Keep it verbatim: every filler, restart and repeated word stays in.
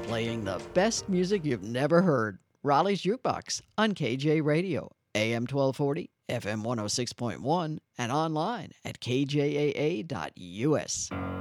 playing the best music you've never heard. Raleigh's Jukebox on K J Radio, A M twelve forty, F M one oh six point one, and online at k j a a dot u s.